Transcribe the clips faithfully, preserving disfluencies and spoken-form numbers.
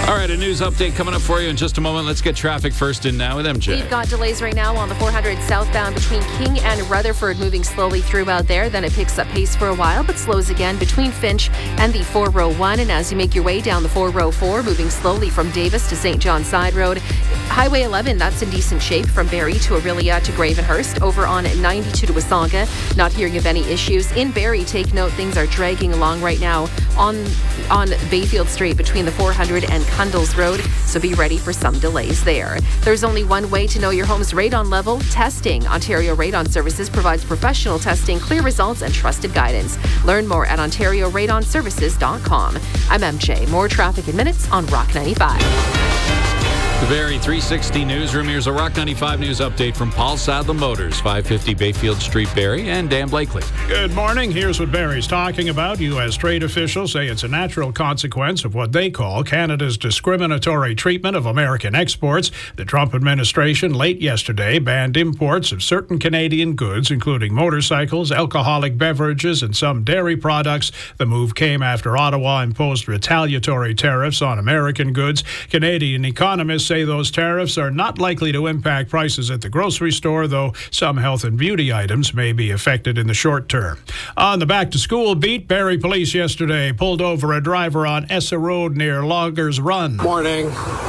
All right, a news update coming up for you in just a moment. Let's get traffic first in now with M J. We've got delays right now on the four hundred southbound between King and Rutherford, moving slowly throughout there. Then it picks up pace for a while, but slows again between Finch and the four oh one. And as you make your way down the four oh four, moving slowly from Davis to Saint John Side Road. Highway eleven, that's in decent shape from Barrie to Aurelia to Gravenhurst. Over on ninety-two to Wasaga, not hearing of any issues. In Barrie, take note, things are dragging along right now on, on Bayfield Street between the four hundred and Cundles Road, so be ready for some delays there. There's only one way to know your home's radon level: testing. Ontario Radon Services provides professional testing, clear results, and trusted guidance. Learn more at ontario radon services dot com. I'm M J. More traffic in minutes on Rock ninety-five. The Barrie three sixty Newsroom. Here's a Rock ninety-five news update from Paul Sadler Motors, five fifty Bayfield Street, Barrie, and Dan Blakely. Good morning. Here's what Barrie's talking about. U S trade officials say it's a natural consequence of what they call Canada's discriminatory treatment of American exports. The Trump administration late yesterday banned imports of certain Canadian goods, including motorcycles, alcoholic beverages, and some dairy products. The move came after Ottawa imposed retaliatory tariffs on American goods. Canadian economists say those tariffs are not likely to impact prices at the grocery store, though some health and beauty items may be affected in the short term. On the back-to-school beat, Barrie police yesterday pulled over a driver on Essa Road near Loggers Run. Morning.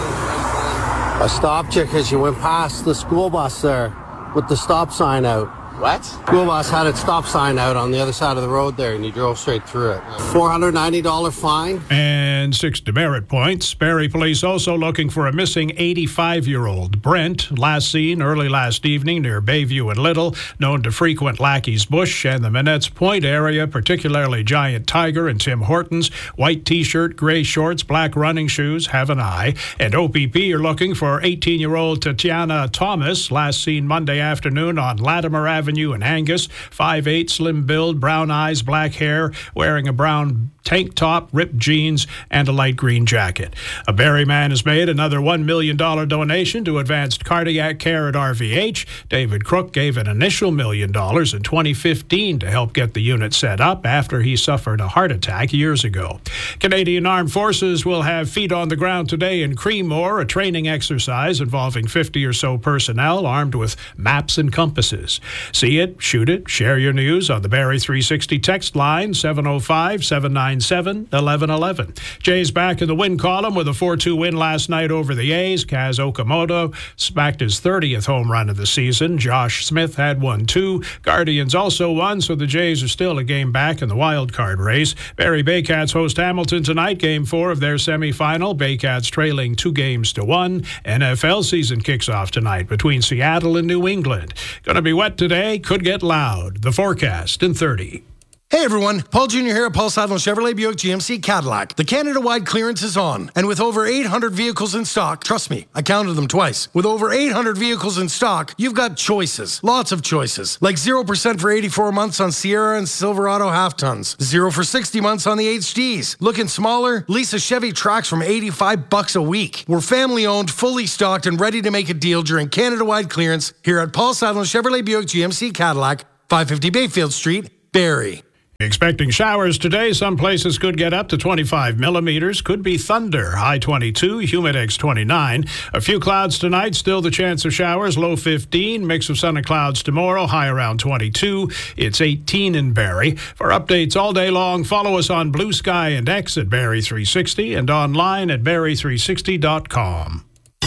I stopped you because you went past the school bus there with the stop sign out. What? School bus had its stop sign out on the other side of the road there, and you drove straight through it. four hundred ninety dollars fine. And six demerit points. Barrie police also looking for a missing eighty-five-year-old. Brent, last seen early last evening near Bayview and Little, known to frequent Lackey's Bush and the Minette's Point area, particularly Giant Tiger and Tim Hortons. White T-shirt, gray shorts, black running shoes, have an eye. And O P P are looking for eighteen-year-old Tatiana Thomas, last seen Monday afternoon on Latimer Avenue in Angus. five eight, slim build, brown eyes, black hair, wearing a brown tank top, ripped jeans, and a light green jacket. A Barrie man has made another one million dollars donation to advanced cardiac care at R V H. David Crook gave an initial million dollars in twenty fifteen to help get the unit set up after he suffered a heart attack years ago. Canadian Armed Forces will have feet on the ground today in Creemore, a training exercise involving fifty or so personnel armed with maps and compasses. See it, shoot it, share your news on the Barrie three sixty text line, seven oh five, seven nine seven, one one one one. Jay's back in the win column with a four two win last night over the A's. Kaz Okamoto smacked his thirtieth home run of the season. Josh Smith had one too. Guardians also won, so the Jays are still a game back in the wild card race. Barrie Baycats host Hamilton tonight, game four of their semifinal. Baycats trailing two games to one. N F L season kicks off tonight between Seattle and New England. Gonna be wet today, could get loud. The forecast in thirty. Hey everyone, Paul Junior here at Paul Sadler Chevrolet Buick G M C Cadillac. The Canada-wide clearance is on, and with over eight hundred vehicles in stock, trust me, I counted them twice. With over eight hundred vehicles in stock, you've got choices, lots of choices, like zero percent for eighty-four months on Sierra and Silverado half-tons, zero for sixty months on the H Ds. Looking smaller? Lease a Chevy Trax from eighty-five bucks a week. We're family-owned, fully stocked, and ready to make a deal during Canada-wide clearance here at Paul Sadler Chevrolet Buick G M C Cadillac, five fifty Bayfield Street, Barrie. Expecting showers today. Some places could get up to twenty-five millimeters. Could be thunder. High twenty-two, humidex twenty-nine. A few clouds tonight. Still the chance of showers. Low fifteen. Mix of sun and clouds tomorrow. High around twenty-two. It's eighteen in Barrie. For updates all day long, follow us on Blue Sky and X at Barrie three sixty and online at barrie three sixty dot com.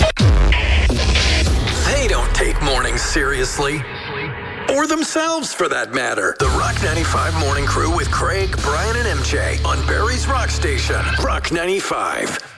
They don't take mornings seriously. Or themselves, for that matter. The Rock ninety-five Morning Crew with Craig, Brian, and M J on Barrie's Rock Station, Rock ninety-five.